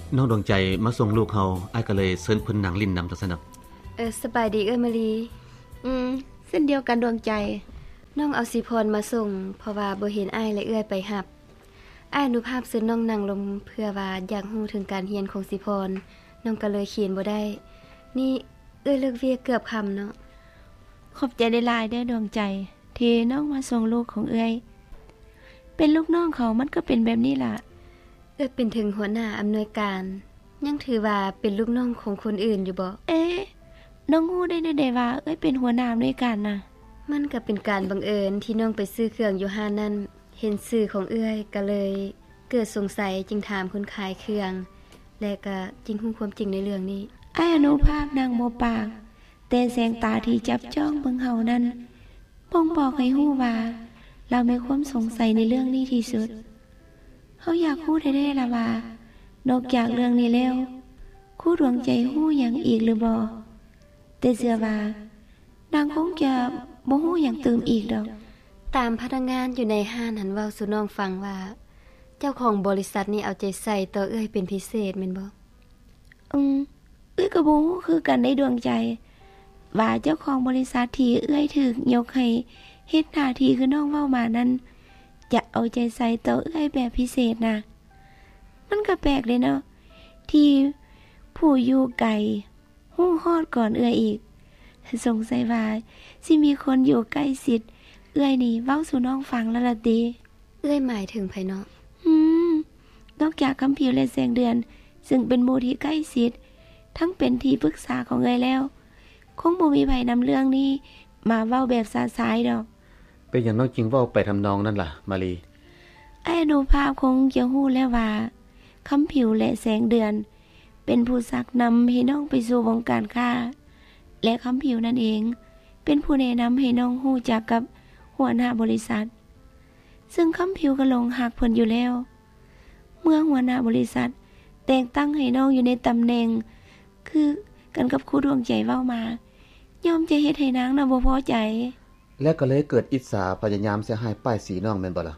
น้องดวงใจมาส่งลูกเฮาอ้ายก็เลยเชิญเพิ่นนั่งลิ้นนำจังซั่นน่ะสบายดีมะลีเส้นเดียวกันดวงใจน้องเอาสิพรมาส่งเพราะว่าบ่เห็นอ้ายและเอื้อยไปรับอ้ายอนุภาพเชิญน้องนั่งลงเพื่อว่าอยากรู้ถึงการเรียนของสิพรน้องก็เลยเขียนบ่ได้นี่เอื้อยเลิกเวียกเกือบค่ำเนาะขอบใจได้หลายเด้อดวงใจที่น้องมาส่งลูกของเอื้อยเป็นลูกน้องเขามันก็เป็นแบบนี้ล่ะเป็นถึงหัวหน้าอำนวยการยังถือว่าเป็นลูกน้องของคนอื่นอยู่บ่น้องฮู้ได้ว่าเป็นหัวหน้าอำนวยการน่ะมันก็เป็นการบังเอิญที่น้องไปซื้อเครื่องอยู่ห้านนั้นเห็นชื่อของเอื้อยก็เลยเกิดสงสัยจึงถามคนขายเครื่องและก็จึงรู้ความจริงในเรื่องนี้อ้ายอนุภาพนางบ่ปากแต่แสงตาที่จับจ้องเบิ่งเฮานั้นบ่งบอกให้ฮู้ว่าเรามีความสงสัยในเรื่องนี้ที่สุดเฮาอยากฮู้ได้ล่ะว่านอกจากเรื่องนี้แล้วครูดวงใจฮู้หยังอีกหรือบ่แต่เชื่อว่านางคงจะบ่ฮู้หยังเติมอีกดอกตามพนักงานอยู่ในห้านหันเว้าสู่น้องฟังว่าเจ้าของบริษัทนี้เอาใจใส่ต่อเอื้อยเป็นพิเศษแม่นบ่เอื้อยก็บ่ฮู้คือกันในดวงใจว่าเจ้าของบริษัทที่เอื้อยถูกยกให้เฮ็ดหน้าที่คือน้องเว้ามานั้นจะเอาใจใส่ต่อเอื้อยแบบพิเศษนะมันก็แปลกเลยเนาะที่ผู้อยู่ไกลฮู้ฮอดก่อนเอื้อยอีกสงสัยว่าสิมีคนอยู่ใกล้ชิดเอื้อยนี่เว้าสู่น้องฟังแล้วล่ะติเอื้อยหมายถึงไผเนาะนอกจากคำผิวและแสงเดือนซึ่งเป็นหมู่ที่ใกล้ชิดทั้งเป็นที่ปรึกษาของเอื้อยแล้วคงบ่มีไผนำเรื่องนี้มาเว้าแบบซาซายดอกเป็นอย่างน้อยจริงเว้าไปทำนองนั้นล่ะมาลีอนุภาพคงจะฮู้แล้วว่าคำผิวและแสงเดือนเป็นผู้ชักนำให้น้องไปสู่วงการค้าและคำผิวนั่นเองเป็นผู้แนะนำให้น้องฮู้จักกับหัวหน้าบริษัทซึ่งคำผิวก็หลงหักเพิ่นอยู่แล้วเมื่อหัวหน้าบริษัทแต่งตั้งให้น้องอยู่ในตำแหน่งคือกันกับครูดวงใจเว้ามายอมจะเฮ็ดให้นางน่ะบ่พอใจและก็เลยเกิดอิจฉาพยายามเสียหายป้ายสีน้องแม่นบ่ล่ะ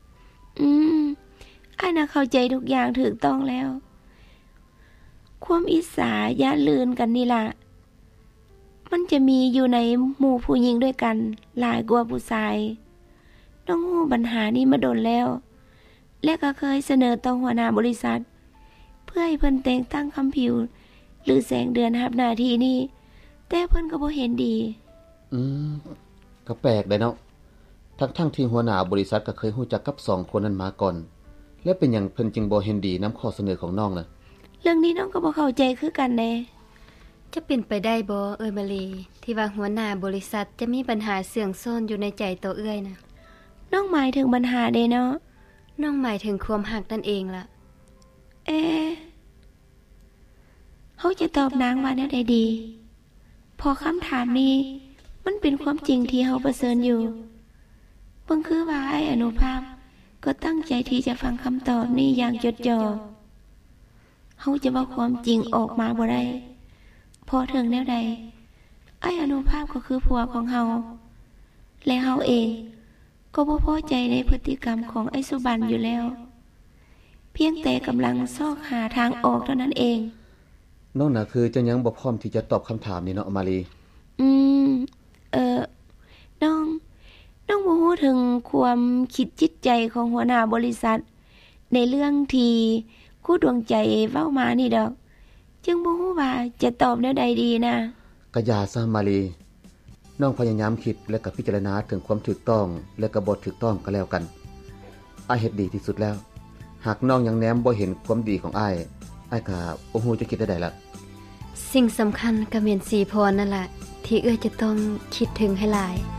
อ้ายน่ะเข้าใจทุกอย่างถูกต้องแล้วความอิจฉาย่าลื่นกันนี่ล่ะมันจะมีอยู่ในหมู่ผู้หญิงด้วยกันหลายกว่าผู้ชายน้องฮู้ปัญหานี้มาโดนแล้วและก็เคยเสนอต่อหัวหน้าบริษัทเพื่อให้เพิ่นแต่งตั้งคำผิวหรือแสงเดือนรับหน้าที่นี้แต่เพิ่นก็บ่เห็นดีก็แปลกได้เนาะทั้งที่หัวหน้าบริษัทก็เคยรู้จักกับ2คนนั้นมาก่อนและเป็นหยังเพิ่นจึงบ่เห็นดีนำข้อเสนอของน้องน่ะเรื่องนี้น้องก็บ่เข้าใจคือกันแน่จะเป็นไปได้บ่มะลีที่ว่าหัวหน้าบริษัทจะมีปัญหาเสื่องซ่อนอยู่ในใจตัวเอื้อยนะน้องหมายถึงปัญหาเด้เนาะน้องหมายถึงความหักนั่นเองล่ะเฮาจะตอบนางว่าแนวใดดีพอคำถามนี้มันเป็นความจริงที่เฮาเผชิญอยู่เบิ่งคือว่าไอ้อนุภาพก็ตั้งใจที่จะฟังคำตอบนี้อย่างจดจ่อเฮาจะเว้าความจริงออกมาบ่ได้พอถึงแนวใดไอ้อนุภาพก็คือผัวของเฮาและเฮาเองก็บ่พอใจในพฤติกรรมของไอ้สุบันอยู่แล้วเพียงแต่กำลังซอกหาทางออกเท่านั้นเองน้องน่ะคือจะยังบ่พร้อมที่จะตอบคำถามนี้เนาะมาลีน้องบ่ฮู้ถึงความคิดจิตใจของหัวหน้าบริษัทในเรื่องที่ครูดวงใจเว้ามานี่ดอกจึงบ่ฮู้ว่าจะตอบแนวใดดีนะก็อย่าซะมาลีน้องพยายามคิดและก็พิจารณาถึงความถูกต้องและก็บ่ถูกต้องก็แล้วกันอ้ายเฮ็ดดีที่สุดแล้วหากน้องยังแนมบ่เห็นความดีของอ้ายก็บ่ฮู้จะคิดได้ล่ะสิ่งสำคัญก็แม่นสีพรนั่นล่ะที่เอื้อยจะต้องคิดถึงให้หลาย